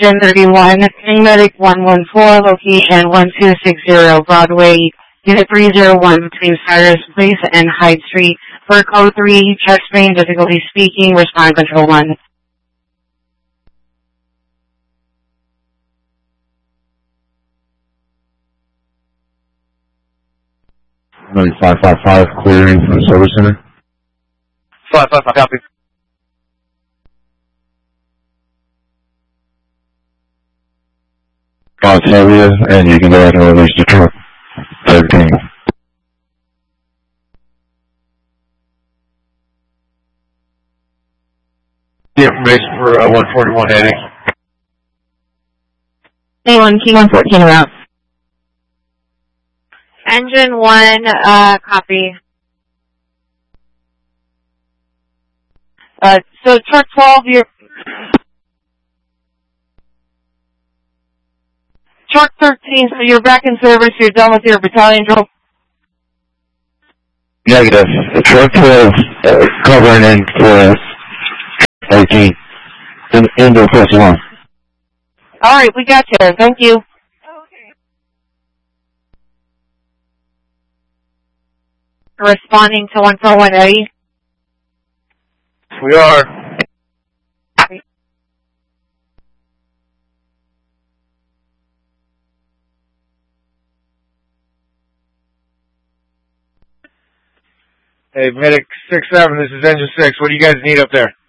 engine 31, Medic 114, location 1260 Broadway, Unit 301 between Cyrus Place and Hyde Street. For code 3, chest pain, difficulty speaking, respond control 1. Maybe 555 clearing from the service center. 555 copy. Area, and you can go ahead and release the truck. 13. The information for 141 heading. A1 Key 114 route. Engine 1, copy. So truck 12, truck 13, so you're back in service, you're done with your battalion drill? Negative. Truck 12 covering in for 18. Indoor plus 1. Alright, we got you. Thank you. Okay. Responding to 141 Eddie. We are. Hey, Medic 67, this is Engine 6. What do you guys need up there?